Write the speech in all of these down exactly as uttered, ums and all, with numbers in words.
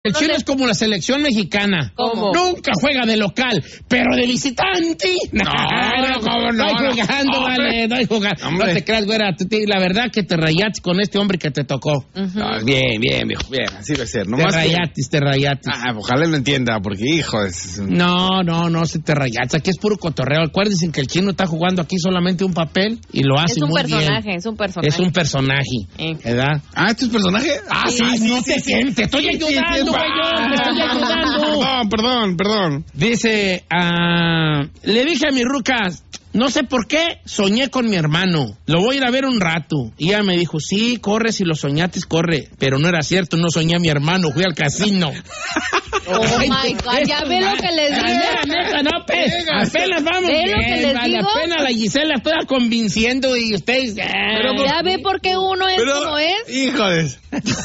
El Chino es como la selección mexicana. ¿Cómo? Nunca juega de local, pero de visitante. No, no, no, no. Estoy jugando, vale, estoy jugando. No te creas, güera. La verdad que te rayaste con este hombre que te tocó. Uh-huh. No, bien, bien, viejo, bien. Así debe ser. No te más rayatis, que... te rayatis. Ah, ojalá lo entienda, porque, hijo es... No, no, no, se te rayatis. Aquí es puro cotorreo. Acuérdense que el Chino está jugando aquí solamente un papel y lo hace muy bien. Es un personaje, es un personaje. Es un personaje, eh. ¿verdad? Ah, ¿este es personaje? Ah, sí, sí, no sí, te sí, te estoy ayudando, güey, sí, sí, te estoy ayudando. Perdón, perdón, perdón. Dice, uh, le dije a mi ruca, no sé por qué, soñé con mi hermano. Lo voy a ir a ver un rato. Y ella me dijo, sí, corre, si lo soñates, corre. Pero no era cierto, no soñé a mi hermano, fui al casino. Oh, my God, ya ve lo que les digo. Neta, neta, no, pues, apenas vamos ¿Ve bien, lo que les vale, digo? apenas la Gisela estoy convenciendo y ustedes... Eh. Pero ya ve por qué uno es pero, como es. Híjoles.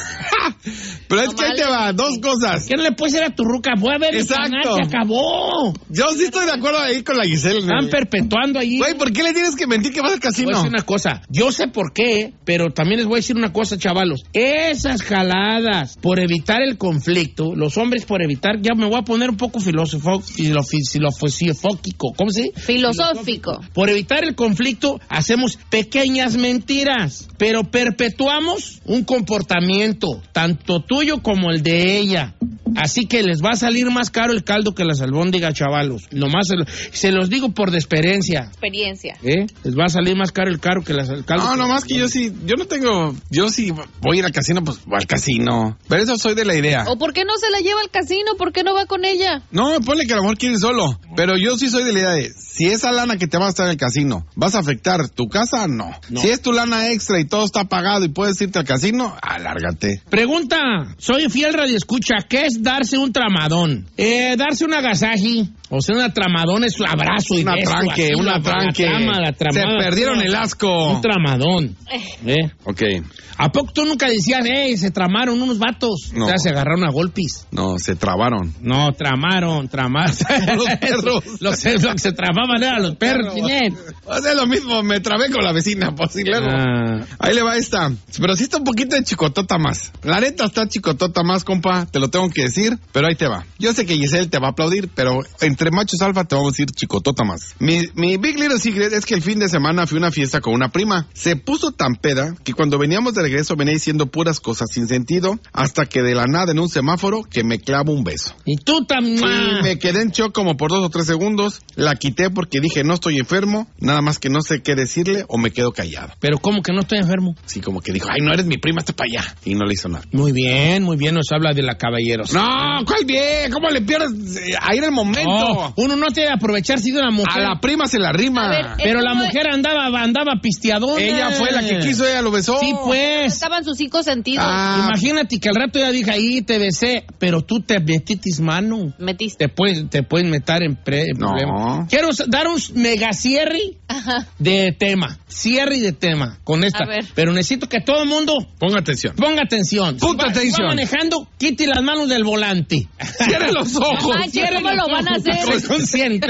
Pero es No que ahí te va, dos cosas. ¿Qué no le puedes decir a tu ruca? Voy a ver, exacto. Se acabó. Yo sí estoy de acuerdo ahí con la Gisela. Están perpetuando allí. Güey, ¿por qué le tienes que mentir que vas al casino? Voy a decir una cosa. Yo sé por qué, pero también les voy a decir una cosa, chavalos. Esas jaladas por evitar el conflicto, los hombres por evitar, ya me voy a poner un poco filosofo, filosofóquico, ¿cómo se dice? Filosófico. Por evitar el conflicto, hacemos pequeñas mentiras, pero perpetuamos un comportamiento, tanto tuyo como el de ella. Así que les va a salir más caro el caldo que las albóndigas, chavalos. Nomás se, lo, se los digo por de experiencia. Experiencia. ¿Eh? Les va a salir más caro el caro que las el caldo. No, que nomás las... que yo sí, yo no tengo, yo sí voy a ir al casino, pues voy al casino. Pero eso soy de la idea. ¿O por qué no se la lleva al casino? ¿Por qué no va con ella? No, ponle que a lo mejor quiere ir solo. Pero yo sí soy de la idea de, si esa lana que te va a estar en el casino, ¿vas a afectar tu casa? No. no. Si es tu lana extra y todo está pagado y puedes irte al casino, alárgate. Pregunta, soy fiel radioescucha, ¿qué es darse un tramadón? Eh, darse un agasaji. O sea, una tramadón es un abrazo y una beso. Tranque, así, una la, tranque. La trama, la tramada, se perdieron una, el asco. Un tramadón. ¿Eh? Ok. ¿A poco tú nunca decías, eh, se tramaron unos vatos? No. O sea, se agarraron a golpes. No, se trabaron. No, tramaron, tramaron. Los perros. los, los que se tramaban eran los perros. Bien. O sea, lo mismo, me trabé con la vecina, pues y luego. Ah. Ahí le va esta. Pero sí está un poquito de chicotota más. La neta está chicotota más, compa, te lo tengo que decir, pero ahí te va. Yo sé que Giselle te va a aplaudir, pero entre machos alfa te vamos a decir chicotota más. Mi, mi Big Little Secret es que el fin de semana fui a una fiesta con una prima. Se puso tan peda que cuando veníamos de regreso venía diciendo puras cosas sin sentido, hasta que de la nada en un semáforo que me clavo un beso. Y tú también. Y me quedé en shock como por dos o tres segundos. La quité porque dije no estoy enfermo, nada más que no sé qué decirle o me quedo callado. Pero ¿cómo que no estoy enfermo? Sí, como que dijo, ay, no eres mi prima, hasta para allá. Y no le hizo nada. Muy bien, muy bien, nos habla de la caballeros. No, ¿cuál bien? ¿Cómo le pierdes ahí en el momento? Oh, uno no tiene que aprovecharse de una mujer. A la prima se la rima. Ver, pero la mujer andaba, andaba pisteadora. Ella fue la que quiso, ella lo besó. Sí, pues. Estaban sus cinco sentidos. Ah, imagínate que al rato ya dije, ahí te besé, pero tú te metiste mano. Metiste. Te puedes, te puedes meter en, pre, en no. problema. Quiero dar un mega cierre Ajá. de tema. Cierre de tema con esta. A ver. Pero necesito que todo el mundo ponga atención. Ponga atención. Punta si va, atención. Si va manejando, quite las manos del volante. Cierre los ojos. Ay, ¿cómo lo van a hacer? Soy consciente.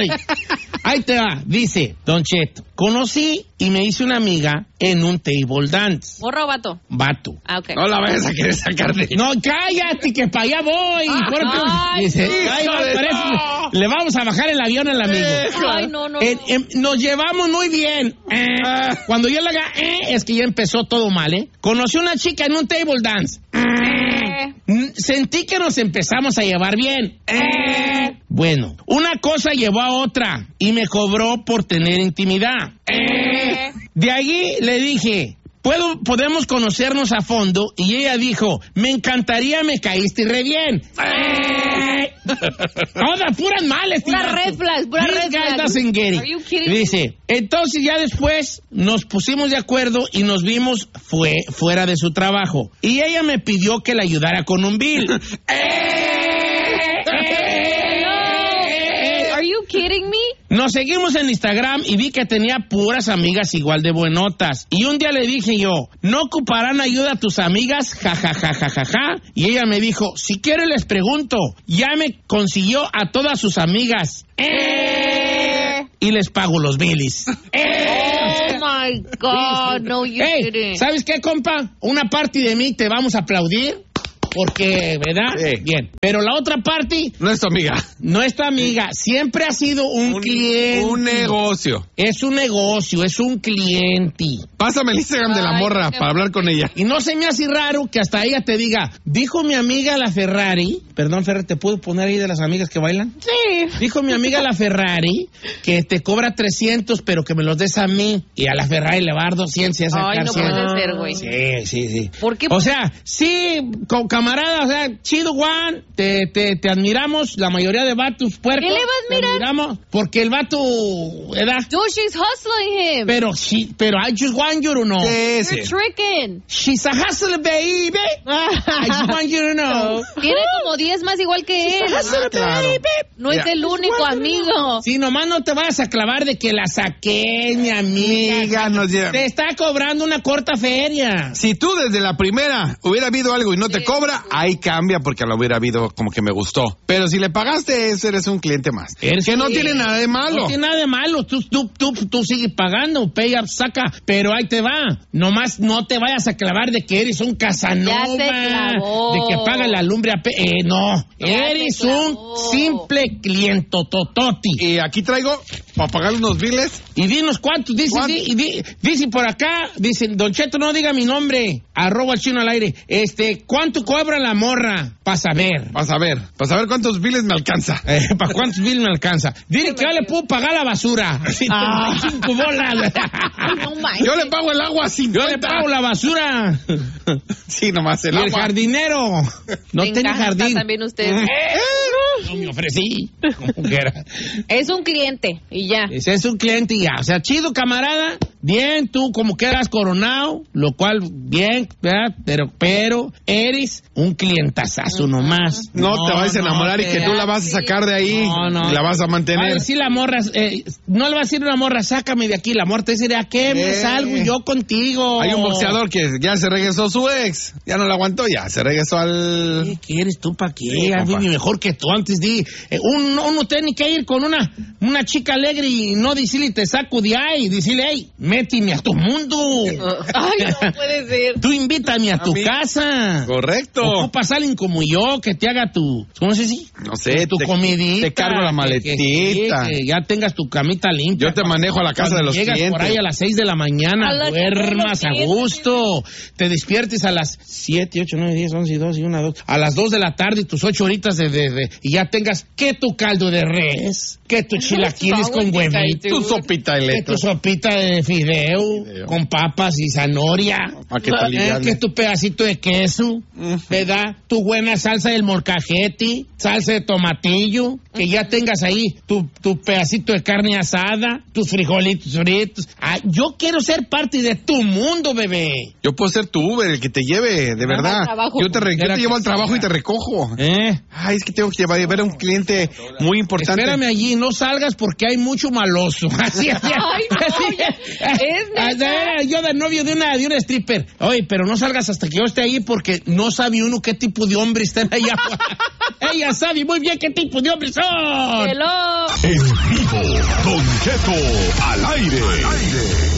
Ahí te va. Dice, Don Cheto, conocí y me hice una amiga en un table dance. ¿Morro o vato? Vato. Ah, ok. No la vayas a querer sacar de... No, cállate, que para allá voy. Ay, dice, sí, ay, va, parece, no. le vamos a bajar el avión al amigo. Ay, no, no, Eh, no. eh, nos llevamos muy bien. Eh, cuando yo le haga, eh, es que ya empezó todo mal, ¿eh? Conocí una chica en un table dance. Eh. Sentí que nos empezamos a llevar bien. Eh. Bueno, una cosa llevó a otra y me cobró por tener intimidad. Eh. De ahí le dije, ¿puedo, podemos conocernos a fondo? Y ella dijo, me encantaría, me caíste re bien. Eh. Todas puras males. Pura red flag, pura red flag. Are you kidding? Dice, entonces ya después nos pusimos de acuerdo y nos vimos fue, fuera de su trabajo. Y ella me pidió que le ayudara con un bill. Are you kidding me? Nos seguimos en Instagram y vi que tenía puras amigas igual de buenotas. Y un día le dije yo, ¿no ocuparán ayuda a tus amigas? Ja, ja, ja, ja, ja, ja. Y ella me dijo, si quiero les pregunto. Ya me consiguió a todas sus amigas. Eh. Y les pago los bilis. Oh my God, no you Hey, didn't. ¿sabes qué, compa? Una parte de mí te vamos a aplaudir. porque, ¿verdad? Sí. Bien. Pero la otra parte No es tu amiga. no es tu amiga, siempre ha sido un, Un, cliente. un negocio. Es un negocio, es un cliente. Pásame el Instagram de la Ay, morra qué para hablar con ella. Y no se me hace raro que hasta ella te diga, dijo mi amiga la Ferrari, perdón Ferrari, ¿te puedo poner ahí de las amigas que bailan? Sí. Dijo mi amiga la Ferrari que te cobra trescientos, pero que me los des a mí. Y a la Ferrari le va a dar doscientos y a sacar Ay, no cien. puede ser, güey. Sí, sí, sí. ¿Por qué? O sea, sí, con camarada, o sea, chido, Juan, te, te, te admiramos, la mayoría de vatos puercos. ¿Qué le va a te admirar? admiramos porque el vato, ¿verdad? Dude, she's hustling him. Pero, sí, pero I just want you to know. Sí, sí. You're tricking. She's a hustler, baby. I just want you to know. Tiene como diez más igual que él. Hustler, claro. baby. No es Mira, el único amigo. Si nomás no te vayas a clavar de que la saqué, mi amiga. Amiga, nos lleva. Te está cobrando una corta feria. Si tú desde la primera hubiera habido algo y no te cobra, ahí cambia porque lo hubiera habido como que me gustó. Pero si le pagaste eso, eres un cliente más. Eres que no un- tiene nada de malo. No tiene nada de malo. Tú, tú, tú, tú sigues pagando, pay up, saca. Pero ahí te va. Nomás no te vayas a clavar de que eres un Casanova. Ya se clavó. De que paga la lumbre a pe- eh, no. Ya eres se un clavó. simple clientotototi. Y aquí traigo para pagar unos biles. Y dinos cuántos, dice, ¿Cuánto? di- y di- dice por acá, dice, Don Cheto, no diga mi nombre, arroba el chino al aire, este, ¿cuánto cobra la morra? Para saber. Vas a ver, vas a ver cuántos biles me alcanza. Eh, ¿Para cuántos mil me alcanza? Dile que yo le puedo pagar la basura. Así, Ah. cinco bolas. No manches. Yo le pago el agua a Yo cincuenta. le pago la basura. Sí, nomás el Y el agua. jardinero. No Me tiene encanta jardín. también usted. Eh, No me ofrecí. Como quiera. Es un cliente y ya. Ese es un cliente y ya. O sea, chido, camarada. Bien, tú como que eras coronado, lo cual, bien, ¿verdad? Pero, pero, eres un clientazazo nomás. No, te vas a enamorar no y que te- tú la vas a sacar de ahí No, no. y la vas a Va a mantener. decir la morra, eh, no le va a decir una morra, sácame de aquí. La morra te dice, ¿a qué me Eh. salgo yo contigo? Hay un boxeador que ya se regresó su ex. Ya no la aguantó, ya se regresó al... ¿Qué quieres tú para qué? Sí, A mí compa. ni mejor que tú antes di. Eh, un, uno tiene que ir con una, una chica alegre y no decirle te saco de ahí. Decirle, hey, méteme a tu mundo. Ay, no puede ser. Tú invítame a tu A mí. casa. Correcto. Ocupas a alguien como yo que te haga tu, ¿cómo se dice? No sé, Tu te- comidita. te cargo la que- que- maletita. Que, que ya tengas tu camita limpia. Yo te manejo a la casa Cuando de los llegas clientes. por ahí a las seis de la mañana, A la casa de los duermas a clientes. gusto. Te despiertes a las siete, ocho, nueve, diez, once y dos y una, dos. A las dos de la tarde, tus ocho horitas de, de, de- y ya tengas que tu caldo de res, que tu chilaquiles con huevito, Tu sopita de que leche. tu sopita de fideo, Fideo. con papas y zanahoria. Pa' que te Eh, aliviane. que tu pedacito de queso, ¿verdad? Tu buena salsa del molcajete, salsa de tomatillo, que ya tengas ahí tu, tu pedacito de carne asada, tus frijolitos fritos. Ah, yo quiero ser parte de tu mundo, bebé. Yo puedo ser tu Uber, el que te lleve, de verdad. al trabajo. Yo te, re- yo Era te llevo que al trabajo sea. y te recojo. ¿Eh? Ay, es que tengo que llevar a ver a un cliente muy importante. Espérame allí, no salgas porque hay mucho maloso. Así, así. Ay, no, así. ya. Es neta. Ah, yo de novio de una, de una stripper. Oye, pero no salgas hasta que yo esté ahí porque no sabe uno qué tipo de hombres están allá afuera. Ella sabe muy bien qué tipo de hombres son. Hello. En vivo, Don Cheto al aire.